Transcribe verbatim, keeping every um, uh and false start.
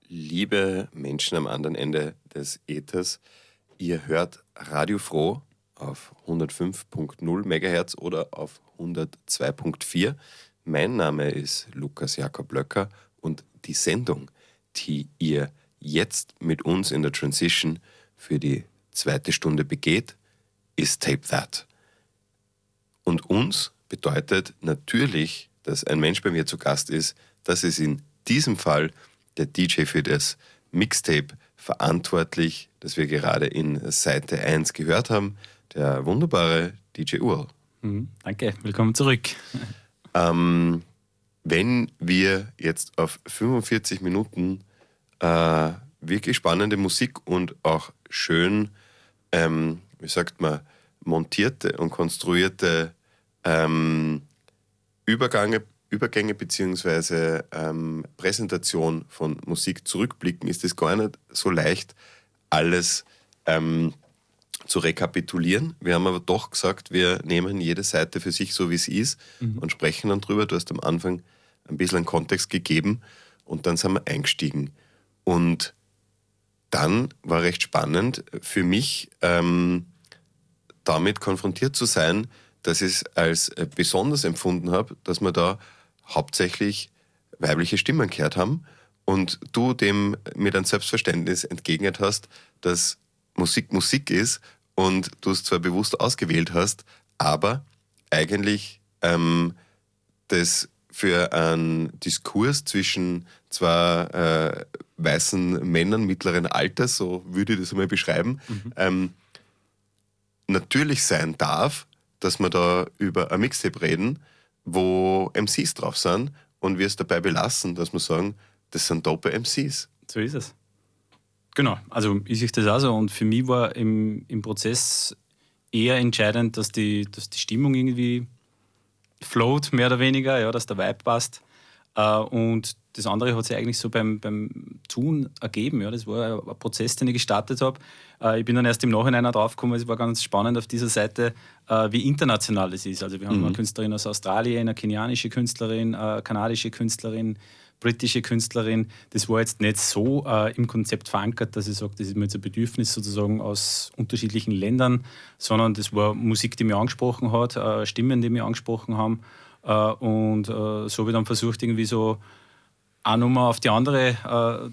Liebe Menschen am anderen Ende des Äthers, ihr hört Radio Froh auf hundertfünf Komma null Megahertz oder auf hundertzwei Komma vier. Mein Name ist Lukas Jakob Löcker und die Sendung, die ihr jetzt mit uns in der Transition für die zweite Stunde begeht, ist Tape That. Und uns bedeutet natürlich, dass ein Mensch bei mir zu Gast ist. Das ist in diesem Fall der D J für das Mixtape verantwortlich, das wir gerade in Seite eins gehört haben, der wunderbare D J Url. Mhm, danke, willkommen zurück. Ähm, wenn wir jetzt auf fünfundvierzig Minuten äh, wirklich spannende Musik und auch schön, ähm, wie sagt man, montierte und konstruierte ähm, Übergänge, Übergänge bzw. Ähm, Präsentation von Musik zurückblicken, ist es gar nicht so leicht, alles ähm, zu rekapitulieren. Wir haben aber doch gesagt, wir nehmen jede Seite für sich so, wie sie ist, mhm. und sprechen dann drüber. Du hast am Anfang ein bisschen einen Kontext gegeben und dann sind wir eingestiegen. Und dann war recht spannend für mich, ähm, damit konfrontiert zu sein, dass ich es als besonders empfunden habe, dass wir da hauptsächlich weibliche Stimmen gehört haben und du dem mit einem Selbstverständnis entgegnet hast, dass Musik Musik ist und du es zwar bewusst ausgewählt hast, aber eigentlich ähm, das für einen Diskurs zwischen zwei äh, weißen Männern mittleren Alters, so würde ich das einmal beschreiben, mhm. ähm, natürlich sein darf, dass wir da über ein Mixtape reden, wo M Cs drauf sind und wir es dabei belassen, dass wir sagen, das sind dope M Cs. So ist es. Genau, also ich sehe das auch so und für mich war im, im Prozess eher entscheidend, dass die, dass die Stimmung irgendwie float, mehr oder weniger, ja, dass der Vibe passt. Und das andere hat sich eigentlich so beim, beim Tun ergeben. Ja. Das war ein Prozess, den ich gestartet habe. Ich bin dann erst im Nachhinein auch drauf gekommen, es war ganz spannend auf dieser Seite, wie international das ist. Also wir haben mhm. eine Künstlerin aus Australien, eine kenianische Künstlerin, eine kanadische Künstlerin, britische Künstlerin. Das war jetzt nicht so äh, im Konzept verankert, dass ich sage, das ist mir jetzt ein Bedürfnis sozusagen aus unterschiedlichen Ländern, sondern das war Musik, die mich angesprochen hat, äh, Stimmen, die mich angesprochen haben. Uh, und uh, so habe ich dann versucht, irgendwie so eine Nummer auf die andere uh,